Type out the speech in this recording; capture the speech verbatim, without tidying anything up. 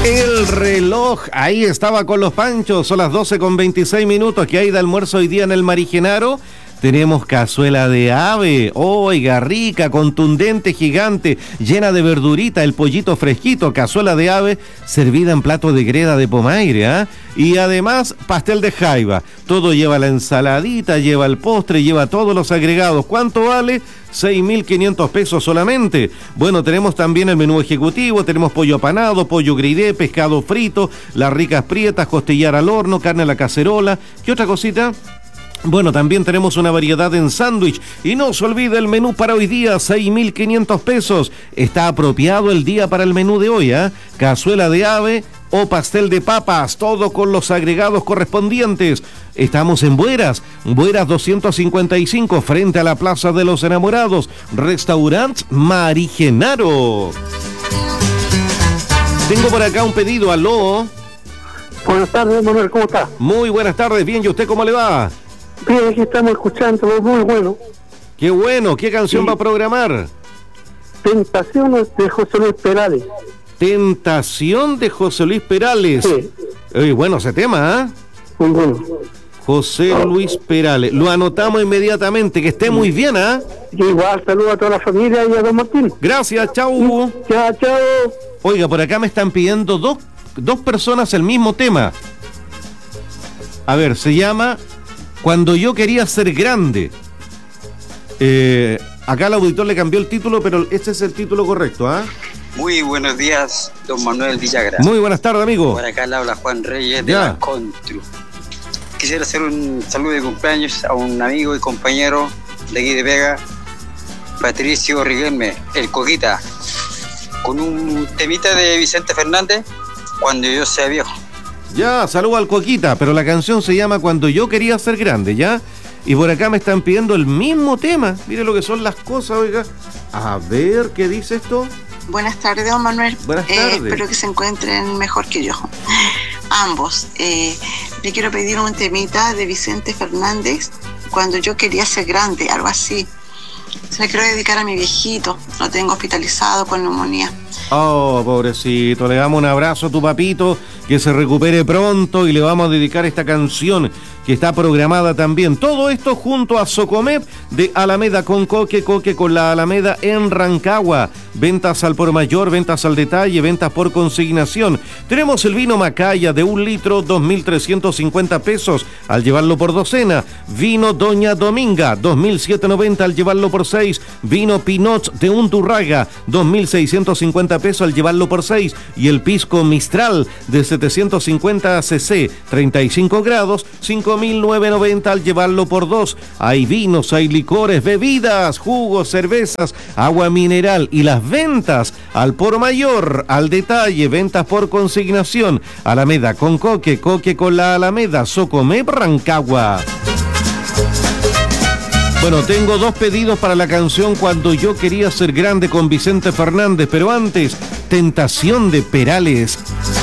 El reloj, ahí estaba con los Panchos, son las doce con veintiséis minutos, que hay de almuerzo hoy día en el Mari Genaro. Tenemos cazuela de ave, oiga, rica, contundente, gigante, llena de verdurita, el pollito fresquito, cazuela de ave, servida en plato de greda de Pomaire, ¿eh? Y además, pastel de jaiba. Todo lleva la ensaladita, lleva el postre, lleva todos los agregados. ¿Cuánto vale? seis mil quinientos pesos solamente. Bueno, tenemos también el menú ejecutivo, tenemos pollo apanado, pollo grillé, pescado frito, las ricas prietas, costillar al horno, carne a la cacerola. ¿Qué otra cosita? Bueno, también tenemos una variedad en sándwich. Y no se olvide el menú para hoy día, seis mil quinientos pesos. Está apropiado el día para el menú de hoy, ¿eh? Cazuela de ave o pastel de papas, todo con los agregados correspondientes. Estamos en Bueras, Bueras doscientos cincuenta y cinco, frente a la Plaza de los Enamorados. Restaurant Mari Genaro. Tengo por acá un pedido, aló. Buenas tardes, Manuel, ¿cómo está? Muy buenas tardes, bien, ¿y usted cómo le va? Bien, aquí estamos escuchando, muy bueno. Qué bueno, ¿qué canción sí va a programar? Tentaciones de José Luis Perales. Tentación de José Luis Perales. Sí. Eh, bueno, ese tema, ¿eh? Muy bueno. José Luis Perales. Lo anotamos inmediatamente, que esté muy bien, ¿ah? ¿eh? Igual, saludo a toda la familia y a don Martín. Gracias, chau. Chao, chao. Oiga, por acá me están pidiendo dos, dos personas el mismo tema. A ver, se llama Cuando yo quería ser grande. Eh, acá el auditor le cambió el título, pero este es el título correcto, ¿ah? ¿eh? Muy buenos días, don Manuel Villagra. Muy buenas tardes, amigo. Por acá le habla Juan Reyes de ya. la Contru. Quisiera hacer un saludo de cumpleaños a un amigo y compañero de aquí de Vega, Patricio Riquelme, el Coquita, con un temita de Vicente Fernández, Cuando yo sea viejo. Ya, saludo al Coquita, pero la canción se llama Cuando yo quería ser grande, ¿ya? Y por acá me están pidiendo el mismo tema. Mire lo que son las cosas, oiga. A ver, ¿qué dice esto? Buenas tardes, don Manuel. Buenas tardes. Eh, espero que se encuentren mejor que yo. Ambos. Eh, le quiero pedir un temita de Vicente Fernández, Cuando yo quería ser grande, algo así. Se le quiero dedicar a mi viejito. Lo tengo hospitalizado con neumonía. Oh, pobrecito. Le damos un abrazo a tu papito, que se recupere pronto, y le vamos a dedicar esta canción que está programada también. Todo esto junto a Socomep de Alameda con Coque, Coque con la Alameda en Rancagua. Ventas al por mayor, ventas al detalle, ventas por consignación. Tenemos el vino Macaya de un litro, dos mil trescientos cincuenta pesos al llevarlo por docena. Vino Doña Dominga, dos mil setecientos noventa al llevarlo por seis. Vino Pinot de Undurraga, dos mil seiscientos cincuenta pesos al llevarlo por seis. Y el pisco Mistral de setecientos cincuenta cc, treinta y cinco grados, cinco mil novecientos noventa al llevarlo por dos. Hay vinos, hay licores, bebidas, jugos, cervezas, agua mineral, y las ventas al por mayor, al detalle, ventas por consignación. Alameda con Coque, Coque con la Alameda, Socomep Rancagua. Bueno, tengo dos pedidos para la canción Cuando yo quería ser grande con Vicente Fernández, pero antes, Tentación de Perales.